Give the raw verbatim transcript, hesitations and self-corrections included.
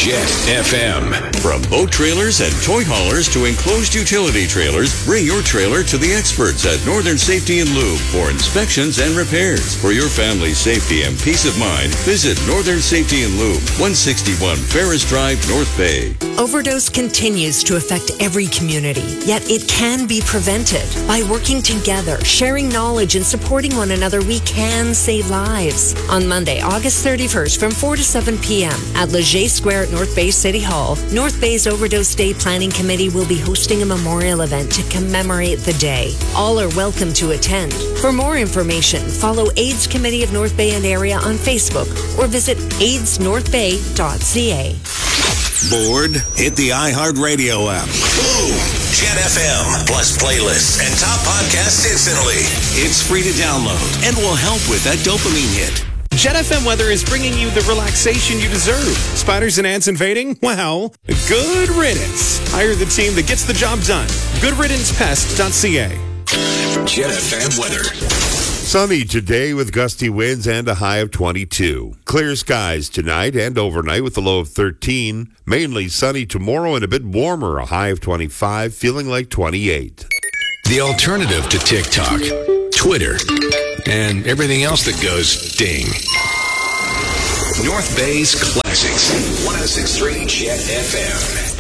Jet F M. From boat trailers and toy haulers to enclosed utility trailers, bring your trailer to the experts at Northern Safety and Lube for inspections and repairs. For your family's safety and peace of mind, visit Northern Safety and Lube, one sixty-one Ferris Drive, North Bay. Overdose continues to affect every community, yet it can be prevented. By working together, sharing knowledge, and supporting one another, we can save lives. On Monday, August thirty-first, from four to seven p.m. at Leger Square at North Bay City Hall, North Bay's Overdose Day Planning Committee will be hosting a memorial event to commemorate the day. All are welcome to attend. For more information, follow AIDS Committee of North Bay and Area on Facebook or visit aids north bay dot c a. Bored? Hit the iHeartRadio app. Boom! Jet F M, plus playlists and top podcasts instantly. It's free to download and will help with that dopamine hit. Jet F M weather is bringing you the relaxation you deserve. Spiders and ants invading? Well, good riddance. Hire the team that gets the job done. good riddance pest dot c a. Jet F M weather. Sunny today with gusty winds and a high of twenty-two. Clear skies tonight and overnight with a low of thirteen. Mainly sunny tomorrow and a bit warmer, a high of twenty-five, feeling like twenty-eight. The alternative to TikTok, Twitter, and everything else that goes ding. North Bay's Classics, one oh six point three Jet F M.